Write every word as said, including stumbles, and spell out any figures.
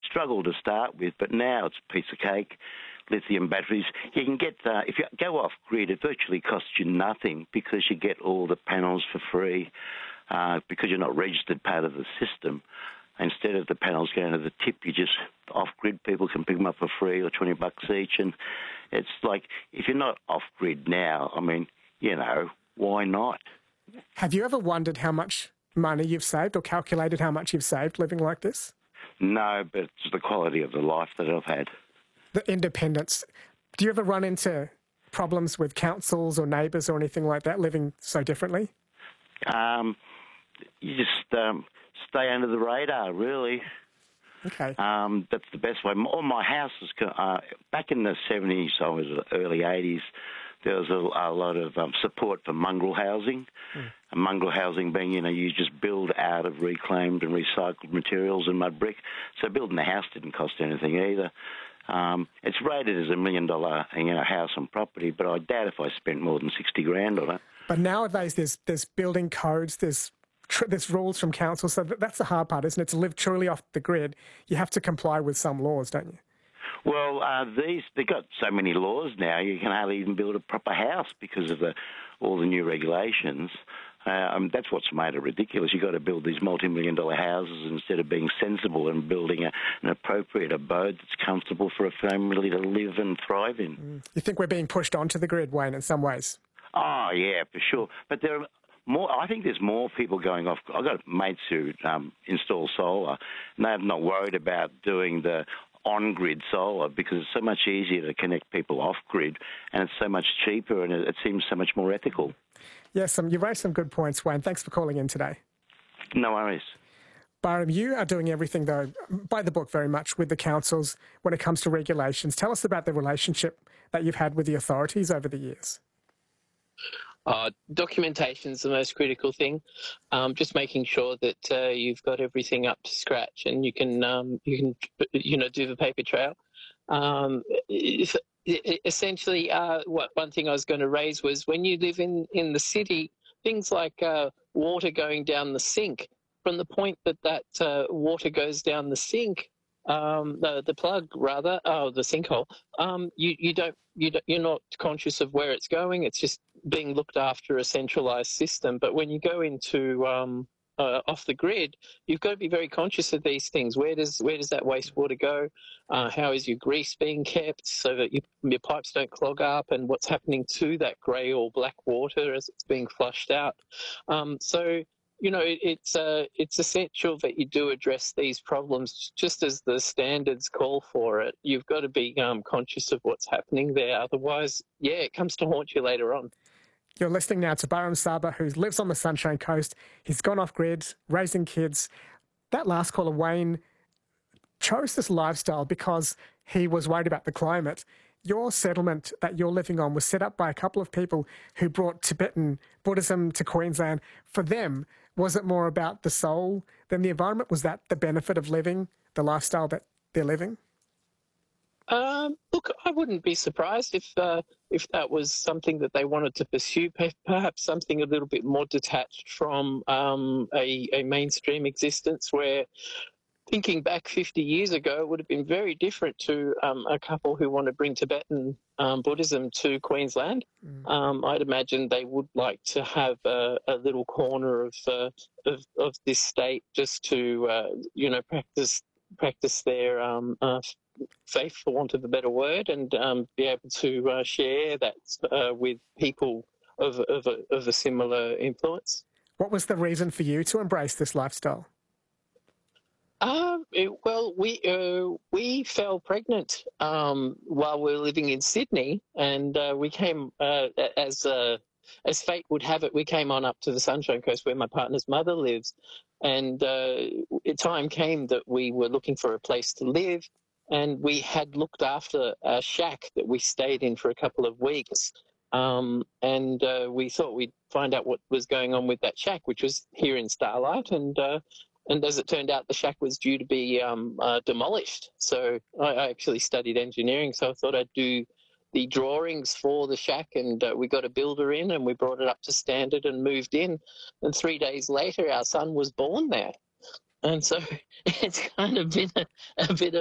struggle to start with, but now it's a piece of cake. Lithium batteries. You can get, uh, if you go off grid, it virtually costs you nothing because you get all the panels for free uh, because you're not registered part of the system. Instead of the panels going to the tip, you just off grid, people can pick them up for free or twenty bucks each. And it's like, if you're not off grid now, I mean, you know, why not? Have you ever wondered how much money you've saved or calculated how much you've saved living like this? No, but it's the quality of the life that I've had. The independence. Do you ever run into problems with councils or neighbours or anything like that, living so differently? Um, you just um, stay under the radar, really. Okay. Um, that's the best way. All my houses, uh, back in the seventies, I was early eighties, there was a, a lot of um, support for mongrel housing. Mm. And mongrel housing being, you know, you just build out of reclaimed and recycled materials and mud brick. So building a house didn't cost anything either. Um, it's rated as a million dollar, you know, house and property, but I doubt if I spent more than sixty grand on it. But nowadays there's there's building codes, there's tr- there's rules from council, so that, that's the hard part, isn't it? To live truly off the grid, you have to comply with some laws, don't you? Well, uh, these they've got so many laws now. You can hardly even build a proper house because of the all the new regulations. Um, that's what's made it ridiculous. You've got to build these multi-million dollar houses instead of being sensible and building a, an appropriate abode that's comfortable for a family to live and thrive in. Mm. You think we're being pushed onto the grid, Wayne, in some ways? Oh, yeah, for sure. But there are more. I think there's more people going off. I've got mates who um, install solar, and they're not worried about doing the on-grid solar because it's so much easier to connect people off-grid, and it's so much cheaper, and it, it seems so much more ethical. Yes, um, you raised some good points, Wayne. Thanks for calling in today. No worries. Barham, you are doing everything, though, by the book very much with the councils when it comes to regulations. Tell us about the relationship that you've had with the authorities over the years. Uh, documentation is the most critical thing. Um, just making sure that uh, you've got everything up to scratch and you can, um, you can, you know, do the paper trail. Um, if, essentially, uh, what one thing I was going to raise was when you live in, in the city, things like uh, water going down the sink, from the point that that uh, water goes down the sink, um, the the plug rather, oh the sinkhole, um, you you don't you don't, you're not conscious of where it's going. It's just being looked after a centralised system. But when you go into um, uh, off the grid, you've got to be very conscious of these things. Where does where does that wastewater go? Uh, how is your grease being kept so that you, your pipes don't clog up? And what's happening to that grey or black water as it's being flushed out? Um, so. You know, it, it's uh, it's essential that you do address these problems just as the standards call for it. You've got to be um, conscious of what's happening there. Otherwise, yeah, it comes to haunt you later on. You're listening now to Barham Saba, who lives on the Sunshine Coast. He's gone off grid, raising kids. That last caller, Wayne, chose this lifestyle because he was worried about the climate. Your settlement that you're living on was set up by a couple of people who brought Tibetan Buddhism to Queensland. For them, was it more about the soul than the environment? Was that the benefit of living the lifestyle that they're living? Um, look, I wouldn't be surprised if uh, if that was something that they wanted to pursue, perhaps something a little bit more detached from um, a, a mainstream existence where, thinking back fifty years ago, it would have been very different to um, a couple who want to bring Tibetan um, Buddhism to Queensland. Mm. Um, I'd imagine they would like to have a, a little corner of, uh, of of this state just to, uh, you know, practice practice their um, uh, faith, for want of a better word, and um, be able to uh, share that uh, with people of of a, of a similar influence. What was the reason for you to embrace this lifestyle? Uh, it, well, we uh, we fell pregnant um, while we were living in Sydney, and uh, we came uh, as uh, as fate would have it. We came on up to the Sunshine Coast where my partner's mother lives, and uh, time came that we were looking for a place to live, and we had looked after a shack that we stayed in for a couple of weeks, um, and uh, we thought we'd find out what was going on with that shack, which was here in Starlight, and. Uh, And as it turned out, the shack was due to be um, uh, demolished. So I, I actually studied engineering, so I thought I'd do the drawings for the shack, and uh, we got a builder in and we brought it up to standard and moved in. And three days later, our son was born there. And so it's kind of been a, a bit of